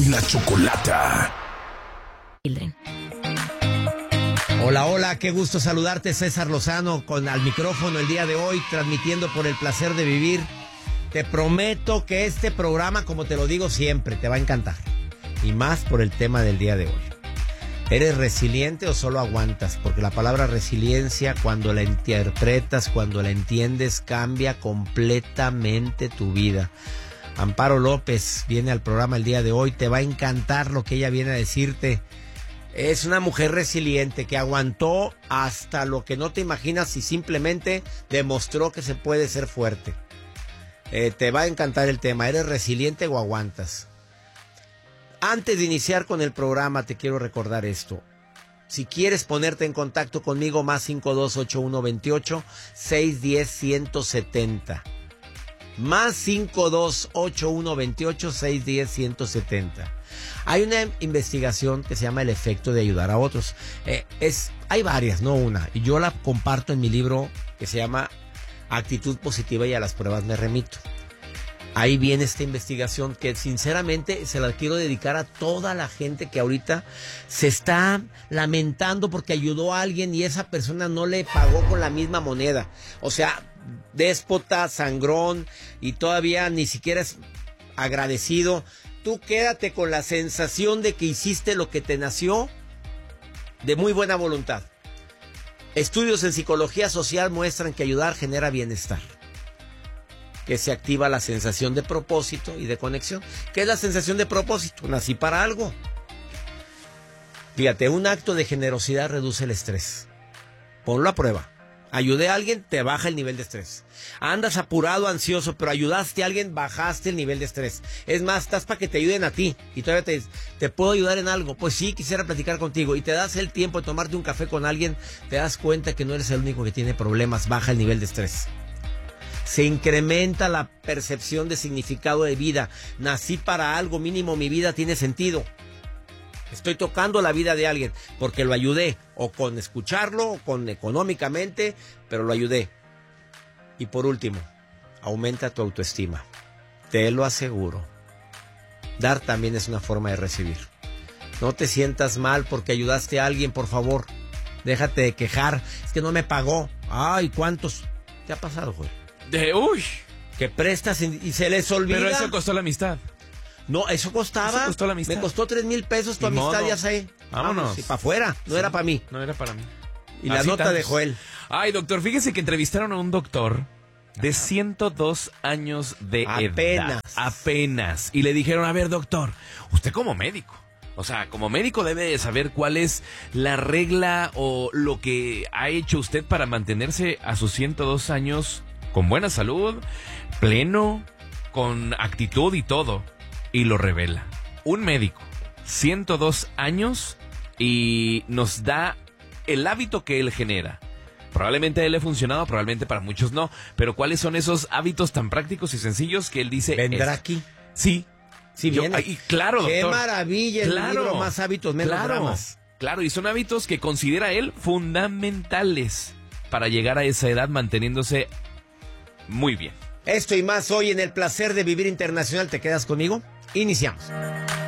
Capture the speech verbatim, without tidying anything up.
y la Chocolata. Hola, hola, qué gusto saludarte, César Lozano, con al micrófono el día de hoy, transmitiendo por el placer de vivir. Te prometo que este programa, como te lo digo siempre, te va a encantar. Y más por el tema del día de hoy. ¿Eres resiliente o solo aguantas? Porque la palabra resiliencia, cuando la interpretas, cuando la entiendes, cambia completamente tu vida. Amparo López viene al programa el día de hoy. Te va a encantar lo que ella viene a decirte. Es una mujer resiliente que aguantó hasta lo que no te imaginas y simplemente demostró que se puede ser fuerte. Eh, te va a encantar el tema. ¿Eres resiliente o aguantas? Antes de iniciar con el programa, te quiero recordar esto. Si quieres ponerte en contacto conmigo, más cinco dos ocho uno veintiocho, seiscientos diez, ciento setenta. Más cinco dos ocho uno veintiocho, seiscientos diez, ciento setenta. Hay una investigación que se llama el efecto de ayudar a otros. Eh, es, hay varias, no una. Y yo la comparto en mi libro que se llama Actitud Positiva y a las pruebas me remito. Ahí viene esta investigación que sinceramente se la quiero dedicar a toda la gente que ahorita se está lamentando porque ayudó a alguien y esa persona no le pagó con la misma moneda. O sea, déspota, sangrón y todavía ni siquiera es agradecido. Tú quédate con la sensación de que hiciste lo que te nació de muy buena voluntad. Estudios en psicología social muestran que ayudar genera bienestar. Que se activa la sensación de propósito y de conexión. ¿Qué es la sensación de propósito? Nací para algo. Fíjate, un acto de generosidad reduce el estrés. Ponlo a prueba. Ayudé a alguien, te baja el nivel de estrés. Andas apurado, ansioso, pero ayudaste a alguien, bajaste el nivel de estrés. Es más, estás para que te ayuden a ti. Y todavía te dices, ¿te puedo ayudar en algo? Pues sí, quisiera platicar contigo. Y te das el tiempo de tomarte un café con alguien, te das cuenta que no eres el único que tiene problemas, baja el nivel de estrés. Se incrementa la percepción de significado de vida. Nací para algo, mínimo mi vida tiene sentido. Estoy tocando la vida de alguien porque lo ayudé, o con escucharlo, o con económicamente, pero lo ayudé. Y por último, aumenta tu autoestima. Te lo aseguro. Dar también es una forma de recibir. No te sientas mal porque ayudaste a alguien, por favor. Déjate de quejar. Es que no me pagó. Ay, ¿cuántos? ¿Qué ha pasado, güey? De uy. Que prestas y se les olvida. Pero eso costó la amistad. No, eso costaba. Eso costó la amistad. Me costó tres mil pesos tu Ni amistad, modo. ya sé. Vámonos. Vamos, y para afuera. No sí. Era para mí. No era para mí. Y la Así nota tantos. de Joel. Ay, doctor, fíjese que entrevistaron a un doctor de ciento dos años de Apenas. edad. Apenas. Y le dijeron, a ver, doctor, usted como médico. O sea, como médico debe de saber cuál es la regla o lo que ha hecho usted para mantenerse a sus ciento dos años con buena salud, pleno, con actitud y todo. Y lo revela. Un médico, ciento dos años, y nos da el hábito que él genera. Probablemente a él le ha funcionado, probablemente para muchos no. Pero ¿cuáles son esos hábitos tan prácticos y sencillos que él dice? ¿Vendrá es, aquí? Sí. Sí, Yo, viene. Y claro, doctor. ¡Qué maravilla! El Claro. libro Más hábitos, menos Claro. dramas. Claro, y son hábitos que considera él fundamentales para llegar a esa edad manteniéndose muy bien. Esto y más hoy en El Placer de Vivir Internacional. ¿Te quedas conmigo? Iniciamos.